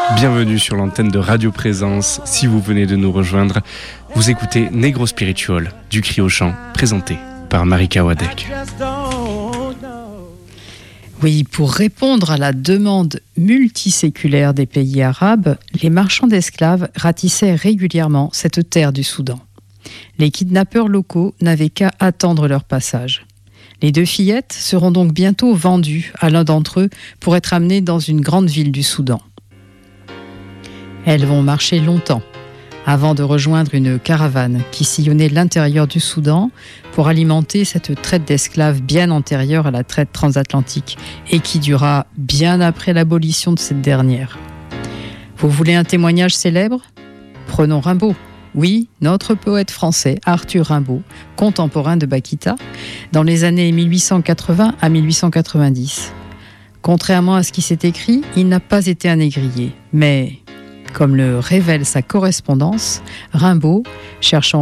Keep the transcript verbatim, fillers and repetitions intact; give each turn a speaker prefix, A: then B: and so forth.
A: Bienvenue sur l'antenne de Radio Présence. Si vous venez de nous rejoindre, vous écoutez Negro Spiritual du Cri au Chant, présenté par Marika Wadek.
B: Oui, pour répondre à la demande multiséculaire des pays arabes, les marchands d'esclaves ratissaient régulièrement cette terre du Soudan. Les kidnappeurs locaux n'avaient qu'à attendre leur passage. Les deux fillettes seront donc bientôt vendues à l'un d'entre eux pour être amenées dans une grande ville du Soudan. Elles vont marcher longtemps avant de rejoindre une caravane qui sillonnait l'intérieur du Soudan pour alimenter cette traite d'esclaves bien antérieure à la traite transatlantique et qui dura bien après l'abolition de cette dernière. Vous voulez un témoignage célèbre ? Prenons Rimbaud. Oui, notre poète français Arthur Rimbaud, contemporain de Bakita, dans les années mille huit cent quatre-vingts à mille huit cent quatre-vingt-dix. Contrairement à ce qui s'est écrit, il n'a pas été un négrier, mais, comme le révèle sa correspondance, Rimbaud, cherchant